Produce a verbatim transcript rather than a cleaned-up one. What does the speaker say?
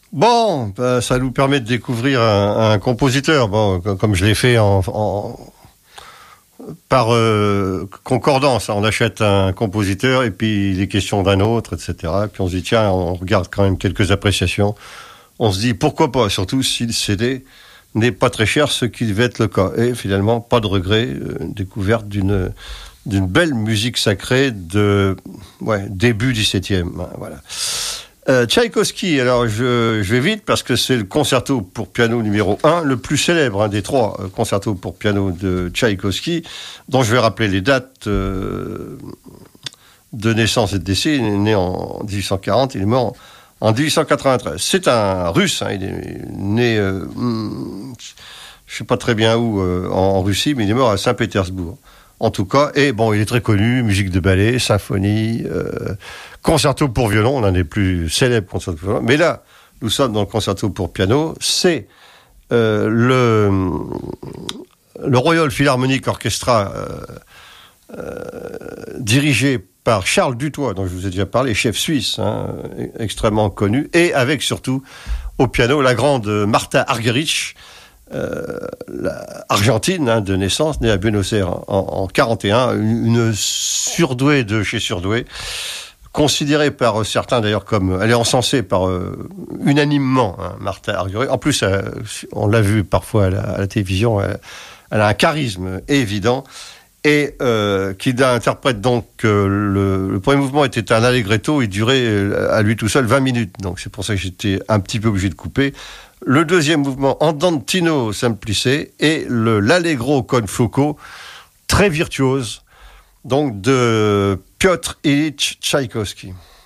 Bon, bah, ça nous permet de découvrir un, un compositeur. Bon, comme je l'ai fait en, en par euh, concordance. On achète un compositeur et puis il est question d'un autre, et cetera. Et puis on se dit tiens, on regarde quand même quelques appréciations. On se dit pourquoi pas, surtout si le C D n'est pas très cher, ce qui devait être le cas. Et finalement, pas de regret, euh, découverte d'une d'une belle musique sacrée de ouais, début dix-septième. Hein, voilà. Euh, Tchaïkovski, alors je, je vais vite parce que c'est le concerto pour piano numéro un, le plus célèbre hein, des trois euh, concertos pour piano de Tchaïkovski, dont je vais rappeler les dates euh, de naissance et de décès. Il est né en dix-huit cent quarante, il est mort en, en dix-huit cent quatre-vingt-treize. C'est un Russe, hein, il est né, euh, je ne sais pas très bien où, euh, en, en Russie, mais il est mort à Saint-Pétersbourg. En tout cas, et bon, il est très connu, musique de ballet, symphonie, euh, concerto pour violon, l'un des plus célèbres concertos pour violon. Mais là, nous sommes dans le concerto pour piano, c'est euh, le, le Royal Philharmonic Orchestra, euh, euh, dirigé par Charles Dutoit, dont je vous ai déjà parlé, chef suisse, hein, extrêmement connu, et avec surtout au piano la grande Martha Argerich, Euh, la Argentine hein, de naissance, née à Buenos Aires en, en quarante et un, une, une surdouée de chez surdouée, considérée par certains d'ailleurs comme, elle est encensée par euh, unanimement, hein, Martha Argerich. En plus, euh, on l'a vu parfois à la, à la télévision, elle, elle a un charisme évident et euh, qui interprète donc euh, le, le premier mouvement était un allegretto, il durait euh, à lui tout seul vingt minutes, donc c'est pour ça que j'étais un petit peu obligé de couper. Le deuxième mouvement, Andantino Semplice, et le, l'Allegro con fuoco, très virtuose, donc de Piotr Ilyich Tchaïkovski.